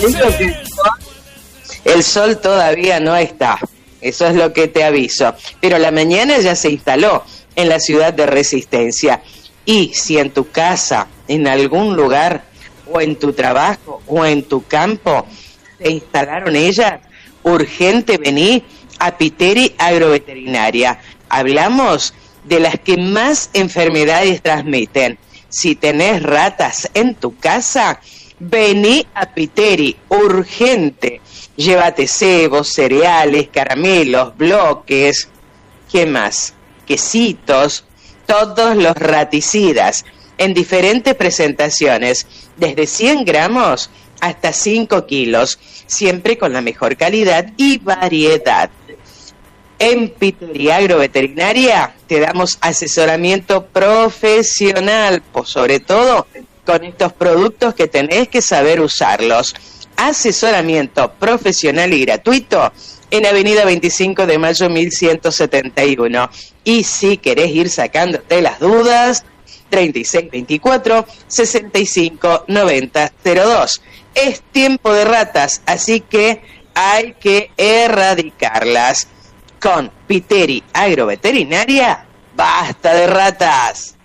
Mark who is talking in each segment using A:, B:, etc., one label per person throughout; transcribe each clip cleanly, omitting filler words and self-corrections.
A: digo que el sol todavía no está, eso es lo que te aviso, pero la mañana ya se instaló en la ciudad de Resistencia. Y si en tu casa, en algún lugar, o en tu trabajo, o en tu campo, se instalaron ellas, urgente vení a Piteri Agroveterinaria. Hablamos de las que más enfermedades transmiten. Si tenés ratas en tu casa, vení a Piteri, urgente. Llévate cebos, cereales, caramelos, bloques, ¿qué más? Quesitos, todos los raticidas, en diferentes presentaciones, desde 100 gramos hasta 5 kilos, siempre con la mejor calidad y variedad. En Piteri Agroveterinaria te damos asesoramiento profesional, sobre todo con estos productos que tenés que saber usarlos. Asesoramiento profesional y gratuito en Avenida 25 de Mayo 1171. Y si querés ir sacándote las dudas, 3624 65 90 02. Es tiempo de ratas, así que hay que erradicarlas. Con Piteri Agroveterinaria, basta de ratas.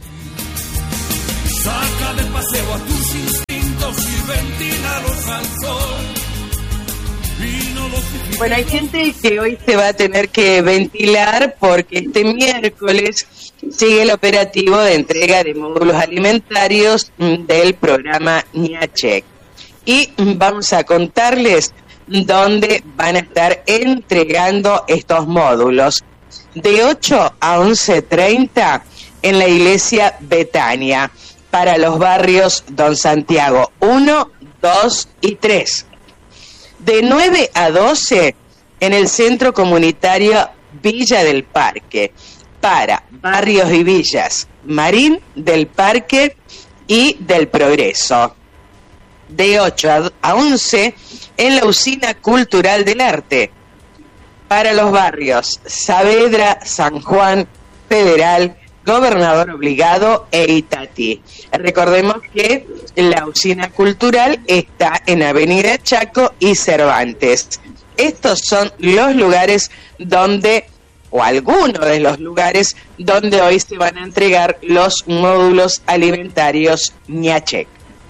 B: Saca de paseo a tus instintos y ventílalos al sol.
A: Bueno, hay gente que hoy se va a tener que ventilar porque este miércoles sigue el operativo de entrega de módulos alimentarios del programa Ñachec. Y vamos a contarles dónde van a estar entregando estos módulos. De 8 a 11:30 en la iglesia Betania, para los barrios Don Santiago 1, 2 y 3. De 9 a 12 en el centro comunitario Villa del Parque, para barrios y villas Marín, del Parque y del Progreso. De 8 a 11 en la Usina Cultural del Arte, para los barrios Saavedra, San Juan, Federal, Gobernador Obligado e Itati. Recordemos que la Usina Cultural está en Avenida Chaco y Cervantes. Estos son los lugares donde, o algunos de los lugares donde hoy se van a entregar los módulos alimentarios Ñachec.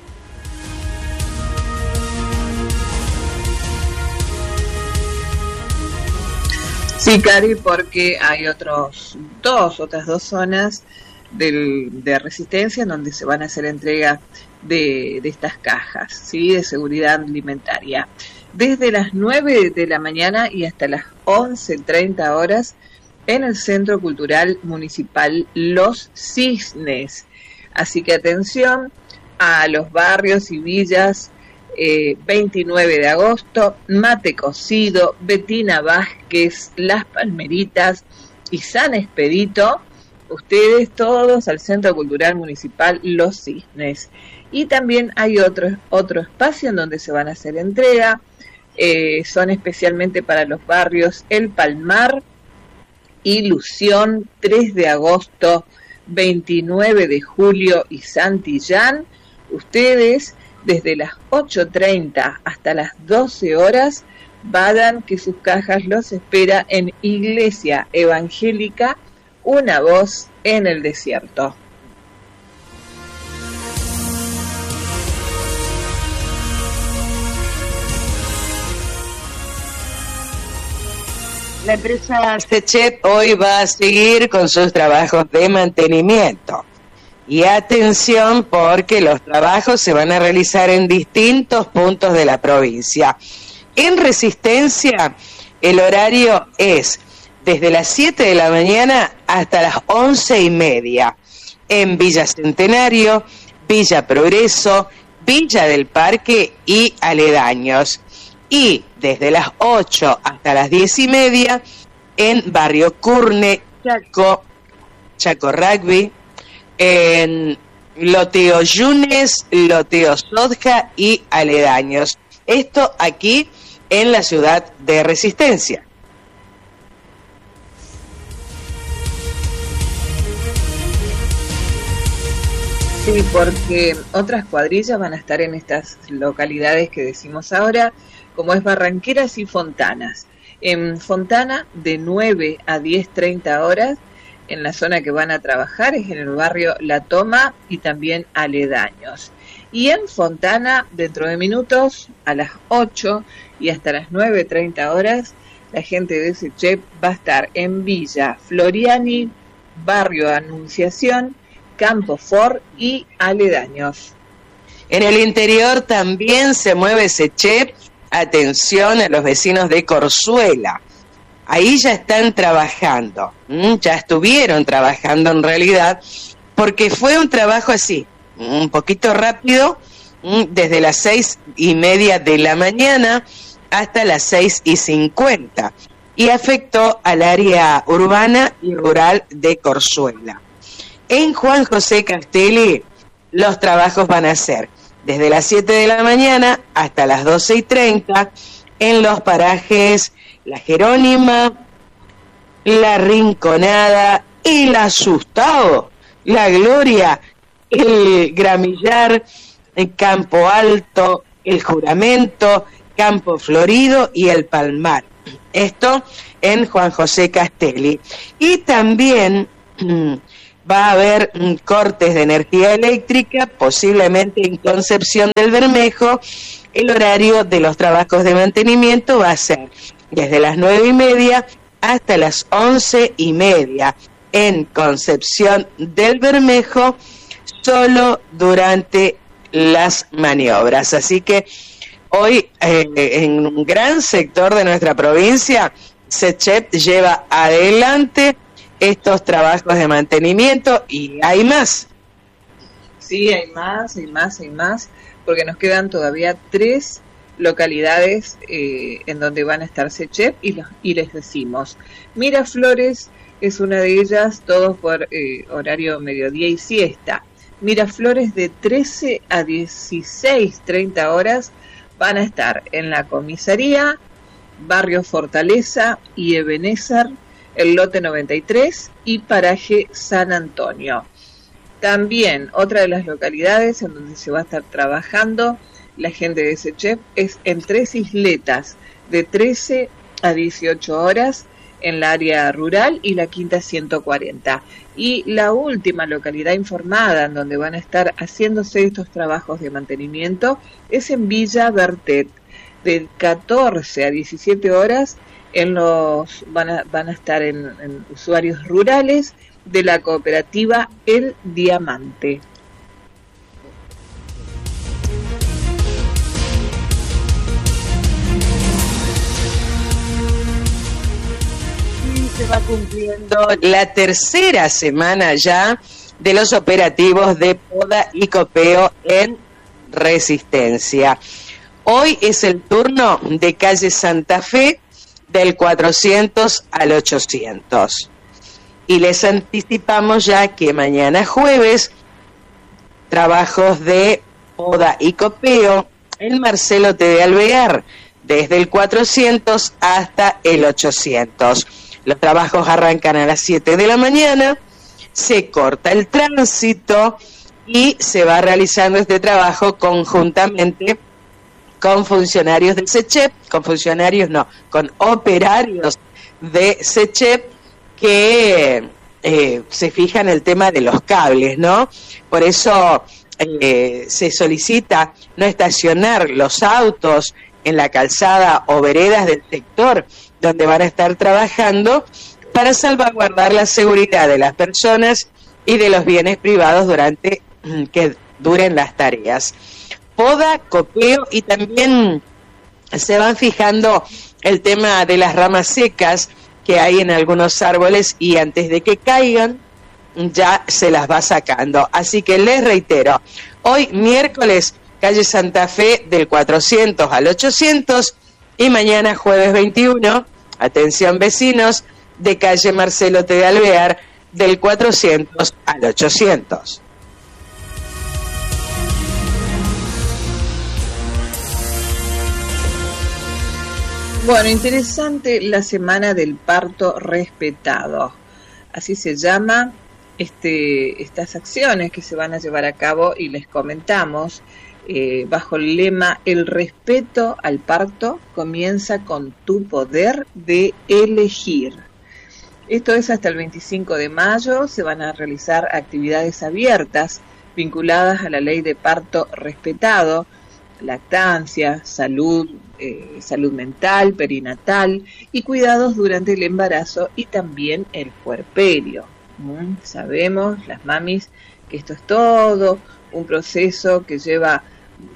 C: Sí, Cari, porque hay otras dos zonas de Resistencia en donde se van a hacer entrega de estas cajas, ¿sí? De seguridad alimentaria. Desde las 9 de la mañana y hasta las 11:30 horas en el Centro Cultural Municipal Los Cisnes. Así que atención a los barrios y villas 29 de agosto, Mate Cocido, Betina Vázquez, Las Palmeritas y San Expedito. Ustedes todos al Centro Cultural Municipal Los Cisnes. Y también hay otro espacio en donde se van a hacer entrega. Son especialmente para los barrios El Palmar, Ilusión, 3 de agosto, 29 de julio y Santillán. Ustedes desde las 8:30 hasta las 12 horas vayan, que sus cajas los espera en Iglesia Evangélica Una Voz en el Desierto.
A: La empresa Sechet hoy va a seguir con sus trabajos de mantenimiento. Y atención, porque los trabajos se van a realizar en distintos puntos de la provincia. En Resistencia, el horario es desde las 7 de la mañana hasta las 11:30. En Villa Centenario, Villa Progreso, Villa del Parque y aledaños. Y desde las 8 hasta las 10:30 en Barrio Curne, Chaco Rugby, en Loteo Yunes, Loteo Sodja y aledaños. Esto aquí en la ciudad de Resistencia.
C: Sí, Sí, porque otras cuadrillas van a estar en estas localidades que decimos ahora, como es Barranqueras y Fontanas. En Fontana, de 9 a 10:30 horas, en la zona que van a trabajar es en el barrio La Toma y también aledaños. Y en Fontana, dentro de minutos, a las 8 y hasta las 9:30 horas, la gente de SECHEP va a estar en Villa Floriani, barrio Anunciación, Campo Fort y aledaños.
A: En el interior también se mueve SECHEP. Atención a los vecinos de Corzuela. Ahí ya están trabajando, ya estuvieron trabajando en realidad, porque fue un trabajo así, un poquito rápido, desde las 6:30 de la mañana hasta las 6:50, y afectó al área urbana y rural de Corzuela. En Juan José Castelli, los trabajos van a ser desde las 7 de la mañana hasta las 12:30 en los parajes La Jerónima, La Rinconada, El Asustado, La Gloria, El Gramillar, el Campo Alto, El Juramento, Campo Florido y El Palmar. Esto en Juan José Castelli. Y también va a haber cortes de energía eléctrica, posiblemente en Concepción del Bermejo. El horario de los trabajos de mantenimiento va a ser desde las 9:30 hasta las 11:30 en Concepción del Bermejo, solo durante las maniobras. Así que hoy en un gran sector de nuestra provincia, SECHEP lleva adelante estos trabajos de mantenimiento y hay más.
C: Sí, hay más, porque nos quedan todavía 3 localidades en donde van a estar SECHEP y les decimos, Miraflores es una de ellas, todos por horario mediodía y siesta. Miraflores, de 13 a 16:30 horas van a estar en la comisaría, barrio Fortaleza y Ebenezer, el lote 93 y paraje San Antonio. También otra de las localidades en donde se va a estar trabajando la gente de SECHEP es en Tres Isletas, de 13 a 18 horas en la área rural y la quinta 140. Y la última localidad informada en donde van a estar haciéndose estos trabajos de mantenimiento es en Villa Bertet, de 14 a 17 horas van a estar en usuarios rurales de la cooperativa El Diamante.
A: Se va cumpliendo la tercera semana ya de los operativos de poda y copeo en Resistencia. Hoy es el turno de calle Santa Fe, del 400 al 800. Y les anticipamos ya que mañana jueves, trabajos de poda y copeo en Marcelo T. de Alvear, desde el 400 hasta el 800. Los trabajos arrancan a las 7 de la mañana, se corta el tránsito y se va realizando este trabajo conjuntamente con funcionarios del SECHEP, con operarios de SECHEP que se fijan el tema de los cables, ¿no? Por eso se solicita no estacionar los autos en la calzada o veredas del sector donde van a estar trabajando, para salvaguardar la seguridad de las personas y de los bienes privados durante que duren las tareas. Poda, copeo, y también se van fijando el tema de las ramas secas que hay en algunos árboles, y antes de que caigan ya se las va sacando. Así que les reitero, hoy miércoles calle Santa Fe del 400 al 800 y mañana jueves 21, atención vecinos, de calle Marcelo T. de Alvear del 400 al 800.
C: Bueno, interesante la semana del parto respetado. Así se llama estas acciones que se van a llevar a cabo, y les comentamos bajo el lema: el respeto al parto comienza con tu poder de elegir. Esto es hasta el 25 de mayo. Se van a realizar actividades abiertas vinculadas a la ley de parto respetado, lactancia, salud mental, perinatal y cuidados durante el embarazo y también el puerperio. Sabemos, las mamis, que esto es todo un proceso que lleva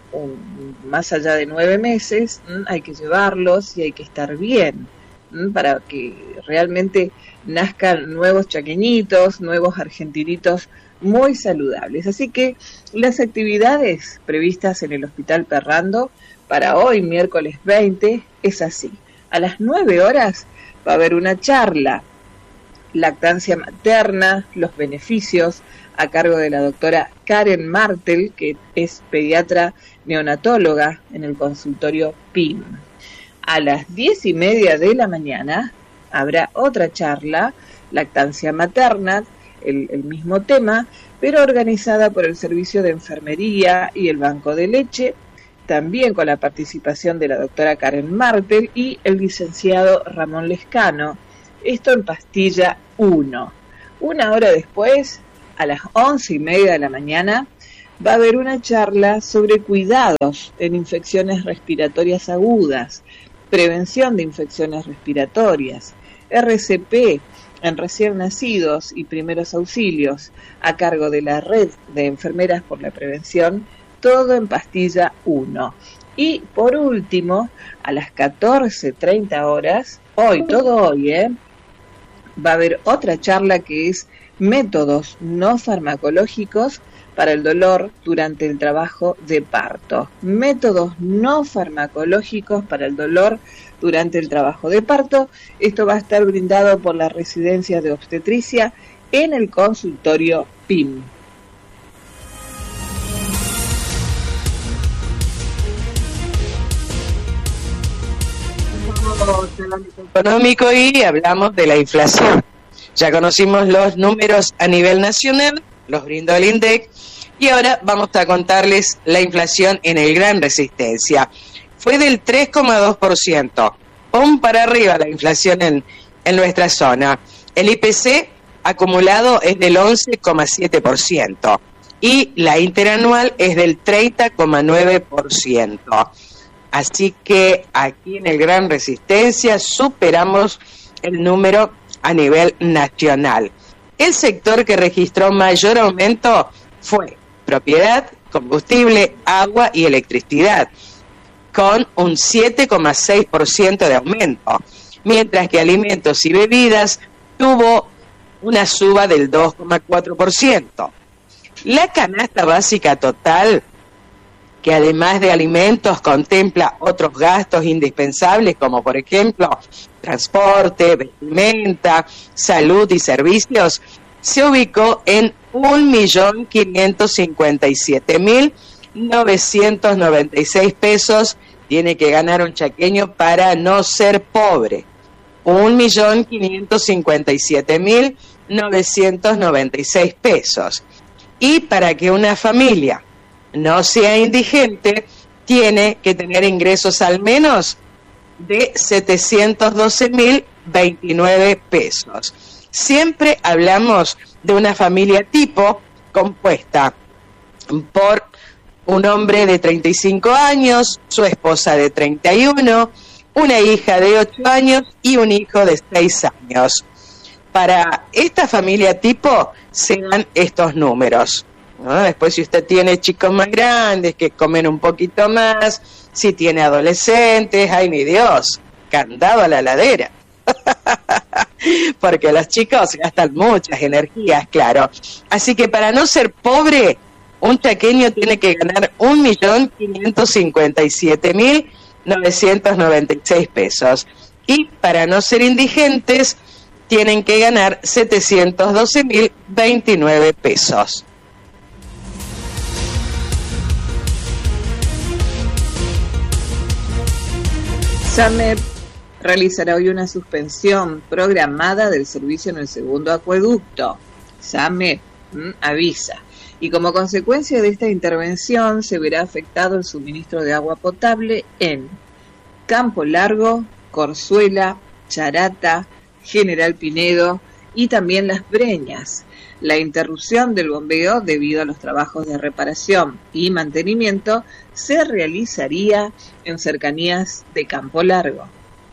C: más allá de 9 meses. Hay que llevarlos y hay que estar bien para que realmente nazcan nuevos chaqueñitos, nuevos argentinitos muy saludables. Así que las actividades previstas en el Hospital Perrando para hoy, miércoles 20, es así. A las 9 horas va a haber una charla: lactancia materna, los beneficios, a cargo de la doctora Karen Martel, que es pediatra neonatóloga en el consultorio PIM. A las 10:30 de la mañana habrá otra charla, lactancia materna, el mismo tema, pero organizada por el Servicio de Enfermería y el Banco de Leche, también con la participación de la doctora Karen Martel y el licenciado Ramón Lescano. Esto en Pastilla 1. Una hora después, a las 11:30 de la mañana, va a haber una charla sobre cuidados en infecciones respiratorias agudas, prevención de infecciones respiratorias, RCP en recién nacidos y primeros auxilios, a cargo de la Red de Enfermeras por la Prevención, todo en Pastilla 1. Y por último, a las 14:30 horas, todo hoy, va a haber otra charla que es métodos no farmacológicos para el dolor durante el trabajo de parto. Métodos no farmacológicos para el dolor durante el trabajo de parto. Esto va a estar brindado por la Residencia de Obstetricia en el consultorio PIM.
A: Económico, y hablamos de la inflación. Ya conocimos los números a nivel nacional, los brindó el INDEC, y ahora vamos a contarles la inflación en el Gran Resistencia. Fue del 3,2%, aún para arriba la inflación en nuestra zona. El IPC acumulado es del 11,7% y la interanual es del 30,9%. Así que aquí en el Gran Resistencia superamos el número a nivel nacional. El sector que registró mayor aumento fue propiedad, combustible, agua y electricidad, con un 7,6% de aumento, mientras que alimentos y bebidas tuvo una suba del 2,4%. La canasta básica total, que además de alimentos contempla otros gastos indispensables como por ejemplo transporte, vestimenta, salud y servicios, se ubicó en 1.557.996 pesos. Tiene que ganar un chaqueño para no ser pobre. 1.557.996 pesos. Y para que una familia no sea indigente, tiene que tener ingresos al menos de 712.029 pesos. Siempre hablamos de una familia tipo compuesta por un hombre de 35 años, su esposa de 31, una hija de 8 años y un hijo de 6 años. Para esta familia tipo se dan estos números, ¿no? Después, si usted tiene chicos más grandes que comen un poquito más, si tiene adolescentes, ay mi Dios, candado a la heladera. Porque los chicos gastan muchas energías, claro. Así que para no ser pobre, un chaqueño tiene que ganar 1.557.996 pesos. Y para no ser indigentes, tienen que ganar 712.029 pesos.
C: SAMEP realizará hoy una suspensión programada del servicio en el segundo acueducto. SAME avisa. Y como consecuencia de esta intervención se verá afectado el suministro de agua potable en Campo Largo, Corzuela, Charata, General Pinedo y también Las Breñas. La interrupción del bombeo debido a los trabajos de reparación y mantenimiento se realizaría en cercanías de Campo Largo.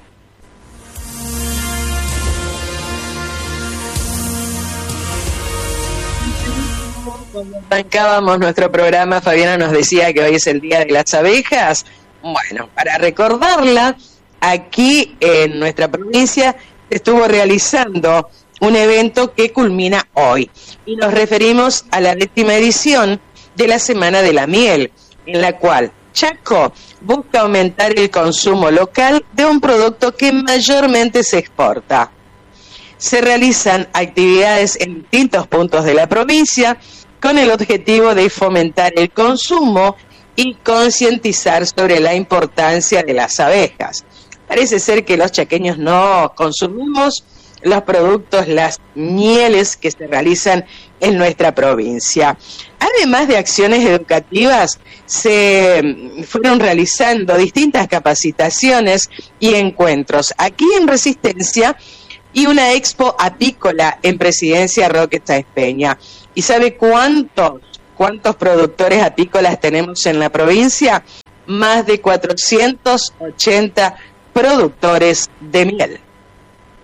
A: Cuando arrancábamos nuestro programa, Fabiana nos decía que hoy es el Día de las Abejas. Bueno, para recordarla, aquí en nuestra provincia se estuvo realizando un evento que culmina hoy. Y nos referimos a la 10ª edición de la Semana de la Miel, en la cual Chaco busca aumentar el consumo local de un producto que mayormente se exporta. Se realizan actividades en distintos puntos de la provincia con el objetivo de fomentar el consumo y concientizar sobre la importancia de las abejas. Parece ser que los chaqueños no consumimos los productos, las mieles que se realizan en nuestra provincia. Además de acciones educativas, se fueron realizando distintas capacitaciones y encuentros aquí en Resistencia y una expo apícola en Presidencia Roque Sáenz Peña. ¿Y sabe cuántos productores apícolas tenemos en la provincia? Más de 480 productores de miel.